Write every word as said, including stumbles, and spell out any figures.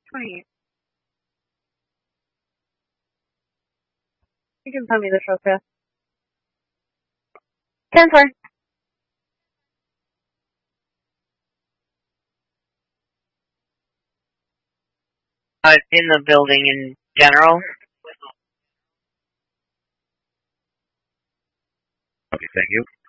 twenty-eight. You can tell me this real fast. ten four. Uh, in the building in general. Okay, thank you.